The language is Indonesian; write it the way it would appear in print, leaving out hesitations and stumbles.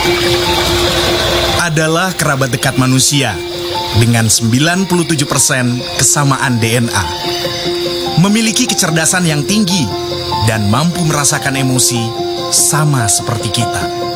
adalah kerabat dekat manusia dengan 97% kesamaan DNA. Memiliki kecerdasan yang tinggi dan mampu merasakan emosi sama seperti kita.